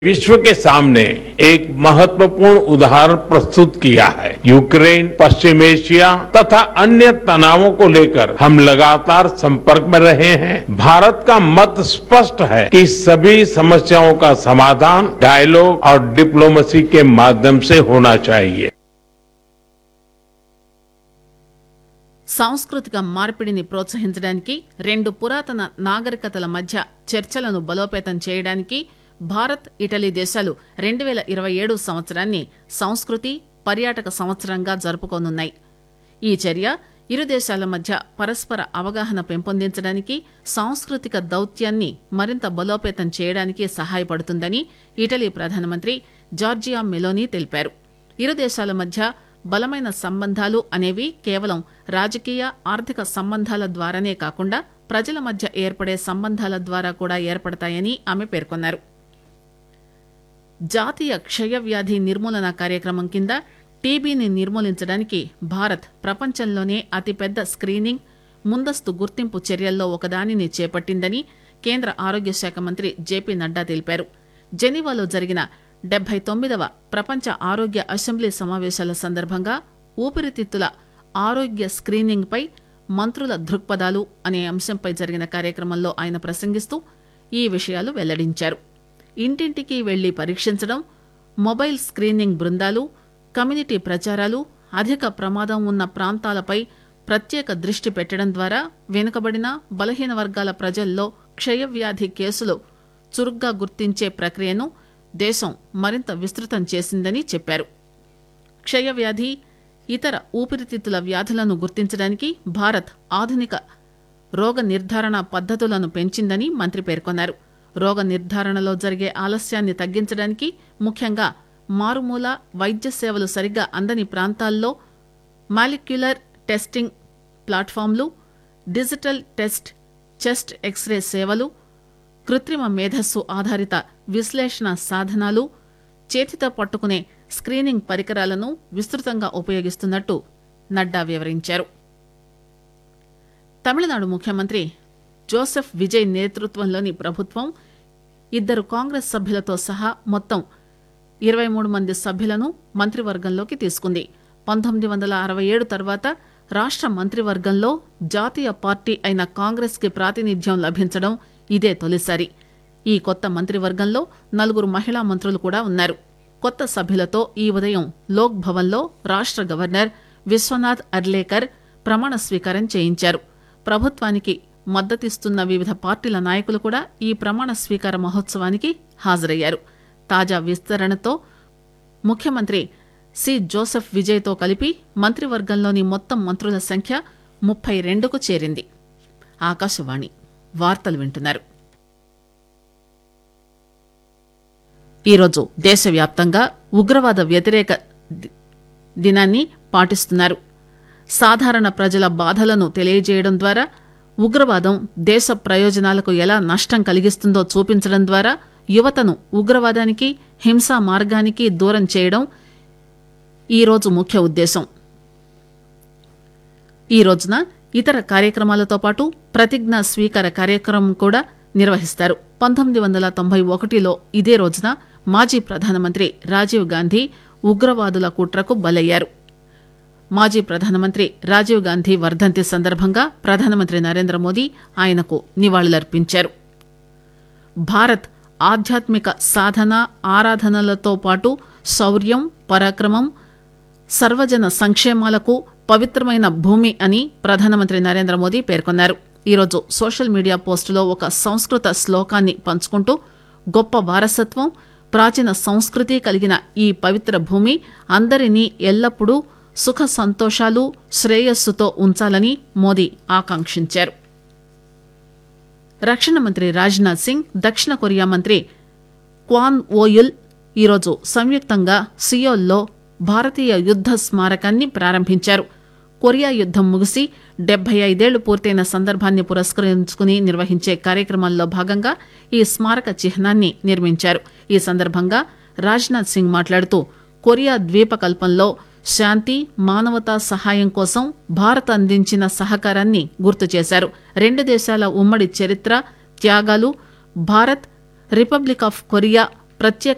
विश्व के सामने एक महत्वपूर्ण उदाहरण प्रस्तुत किया है। यूक्रेन, पश्चिम एशिया तथा अन्य तनावों को लेकर हम लगातार संपर्क में रहे हैं। भारत का मत स्पष्ट है कि सभी समस्याओं का समाधान डायलॉग और डिप्लोमेसी के माध्यम से होना चाहिए। సాంస్కృతిక మార్పిడిని ప్రోత్సహించడానికి రెండు పురాతన నాగరికతల మధ్య చర్చలను బలోపేతం చేయడానికి భారత్, ఇటలీ దేశాలు 2027 సంవత్సరాన్ని సంస్కృతి, పర్యాటక సంవత్సరంగా జరుపుకోనున్నాయి. ఈ చర్య ఇరు దేశాల మధ్య పరస్పర అవగాహన పెంపొందించడానికి, సాంస్కృతిక దౌత్యాన్ని మరింత బలోపేతం చేయడానికి సహాయపడుతుందని ఇటలీ ప్రధానమంత్రి జార్జియా మెలోనీ తెలిపారు. ఇరు దేశాల మధ్య బలమైన సంబంధాలు అనేవి కేవలం రాజకీయ, ఆర్థిక సంబంధాల ద్వారానే కాకుండా ప్రజల మధ్య ఏర్పడే సంబంధాల ద్వారా కూడా ఏర్పడతాయని ఆమె పేర్కొన్నారు. జాతీయ క్షయవ్యాధి నిర్మూలన కార్యక్రమం కింద టీబీని నిర్మూలించడానికి భారత్ ప్రపంచంలోనే అతిపెద్ద స్క్రీనింగ్, ముందస్తు గుర్తింపు చర్యల్లో ఒకదానిని చేపట్టిందని కేంద్ర ఆరోగ్య శాఖ మంత్రి జేపీ నడ్డా తెలిపారు. జెనీవాలో జరిగిన 79వ ప్రపంచ ఆరోగ్య అసెంబ్లీ సమావేశాల సందర్భంగా ఊపిరితిత్తుల ఆరోగ్య స్క్రీనింగ్ పై మంత్రుల దృక్పథాలు అనే అంశంపై జరిగిన కార్యక్రమంలో ఆయన ప్రసంగిస్తూ ఈ విషయాలు వెల్లడించారు. ఇంటింటికి వెళ్లి పరీక్షించడం, మొబైల్ స్క్రీనింగ్ బృందాలు, కమ్యూనిటీ ప్రచారాలు, అధిక ప్రమాదం ఉన్న ప్రాంతాలపై ప్రత్యేక దృష్టి పెట్టడం ద్వారా వెనుకబడిన, బలహీన వర్గాల ప్రజల్లో క్షయవ్యాధి కేసులు చురుగ్గా గుర్తించే ప్రక్రియను దేశం మరింత విస్తృతం చేసిందని చెప్పారు. క్షయవ్యాధి, ఇతర ఊపిరితిత్తుల వ్యాధులను గుర్తించడానికి భారత్ ఆధునిక రోగ నిర్ధారణ పద్ధతులను పెంచిందని మంత్రి పేర్కొన్నారు. రోగ నిర్ధారణలో జరిగే ఆలస్యాన్ని తగ్గించడానికి, ముఖ్యంగా మారుమూల వైద్య సేవలు సరిగ్గా అందని ప్రాంతాల్లో molecular testing ప్లాట్ఫామ్లు, digital test, chest x ray సేవలు, కృత్రిమ మేధస్సు ఆధారిత విశ్లేషణ సాధనాలు, చేతితో పట్టుకునే స్క్రీనింగ్ పరికరాలను విస్తృతంగా ఉపయోగిస్తున్నట్టు నడ్డా వివరించారు. తమిళనాడు ముఖ్యమంత్రి జోసెఫ్ విజయ్ నేతృత్వంలోని ప్రభుత్వం 2 కాంగ్రెస్ సభ్యులతో సహా మొత్తం 23 మంది సభ్యులను మంత్రివర్గంలోకి తీసుకుంది. 1967 తర్వాత రాష్ట్ర మంత్రివర్గంలో జాతీయ పార్టీ అయిన కాంగ్రెస్ కి ప్రాతినిధ్యం లభించడం ఇదే తొలిసారి. ఈ కొత్త మంత్రివర్గంలో 4 మహిళా మంత్రులు కూడా ఉన్నారు. కొత్త సభ్యులతో ఈ ఉదయం లోక్ భవన్లో రాష్ట్ర గవర్నర్ విశ్వనాథ్ అర్లేకర్ ప్రమాణ స్వీకారం చేయించారు. ప్రభుత్వానికి మద్దతిస్తున్న వివిధ పార్టీల నాయకులు కూడా ఈ ప్రమాణ స్వీకార మహోత్సవానికి హాజరయ్యారు. తాజా విస్తరణతో ముఖ్యమంత్రి సి జోసెఫ్ విజయ్తో కలిపి మంత్రివర్గంలోని మొత్తం మంత్రుల సంఖ్య 32కు చేరింది. ఆకాశవాణి వార్తలు వింటున్నారు. ఈరోజు దేశవ్యాప్తంగా ఉగ్రవాద వ్యతిరేక దినాన్ని పాటిస్తున్నారు. సాధారణ ప్రజల బాధలను తెలియజేయడం ద్వారా, ఉగ్రవాదం దేశ ప్రయోజనాలకు ఎలా నష్టం కలిగిస్తుందో చూపించడం ద్వారా యువతను ఉగ్రవాదానికి, హింసా మార్గానికి దూరం చేయడం ఈ రోజు ముఖ్య ఉద్దేశం. ఈ రోజున ఇతర కార్యక్రమాలతో పాటు ప్రతిజ్ఞా స్వీకార కార్యక్రమం కూడా నిర్వహిస్తారు. 1991లో ఇదే రోజున మాజీ ప్రధానమంత్రి రాజీవ్ గాంధీ ఉగ్రవాదుల కుట్రకు బలయ్యారు. మాజీ ప్రధానమంత్రి రాజీవ్ గాంధీ వర్ధంతి సందర్భంగా ప్రధానమంత్రి నరేంద్ర మోదీ ఆయనకు నివాళులర్పించారు. భారత్ ఆధ్యాత్మిక సాధన, ఆరాధనలతో పాటు శౌర్యం, పరాక్రమం, సర్వజన సంక్షేమాలకు పవిత్రమైన భూమి అని ప్రధానమంత్రి నరేంద్ర మోదీ పేర్కొన్నారు. ఈరోజు సోషల్ మీడియా పోస్టులో ఒక సంస్కృత శ్లోకాన్ని పంచుకుంటూ, గొప్ప వారసత్వం, ప్రాచీన సంస్కృతి కలిగిన ఈ పవిత్ర భూమి అందరినీ ఎల్లప్పుడూ సుఖ సంతోషాలు, శ్రేయస్సుతో ఉంచాలని మోదీ ఆకాంక్షించారు. రక్షణ మంత్రి రాజ్నాథ్ సింగ్, దక్షిణ కొరియా మంత్రి క్వాన్ ఓయుల్ ఈరోజు సంయుక్తంగా సియోల్లో భారతీయ యుద్ధ స్మారకాన్ని ప్రారంభించారు. కొరియా యుద్దం ముగిసి 75 ఏళ్లు పూర్తయిన సందర్భాన్ని పురస్కరించుకుని నిర్వహించే కార్యక్రమాల్లో భాగంగా ఈ స్మారక చిహ్నాన్ని నిర్మించారు. ఈ సందర్భంగా రాజ్నాథ్ సింగ్ మాట్లాడుతూ, కొరియా ద్వీపకల్పంలో శాంతి, మానవతా సహాయం కోసం భారత్ అందించిన సహకారాన్ని గుర్తు చేశారు. 2 దేశాల ఉమ్మడి చరిత్ర, త్యాగాలు, భారత్, రిపబ్లిక్ ఆఫ్ కొరియా ప్రత్యేక